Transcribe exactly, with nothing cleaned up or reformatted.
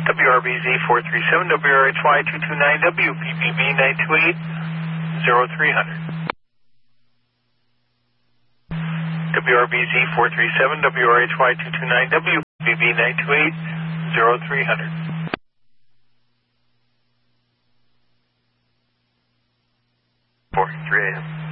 W R B Z four three seven, W R H Y two two nine W, P B B nine two eight, zero three hundred. W R B Z four three seven, W R H Y two two nine W, P B B nine two eight, zero three hundred. four three A M.